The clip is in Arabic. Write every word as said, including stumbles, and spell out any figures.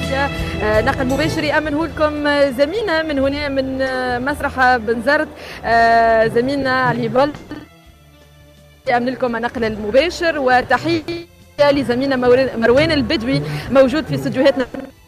تونسيا. نقل مباشر يأمنه لكم زميلنا من هنا من مسرح بنزرت، زميلنا علي بل يأمن لكم النقل المباشر. وتحية لزميلنا مروان البدوي موجود في استديوهاتنا.